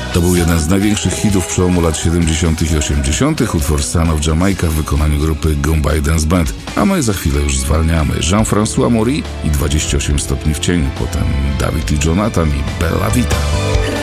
To był jeden z największych hitów przełomu lat 70. i 80. Utwór Son of Jamaica w wykonaniu grupy Gombay Dance Band. A my za chwilę już zwalniamy. Jean-François Maury i 28 stopni w cieniu. Potem David i Jonathan i Bella Vita.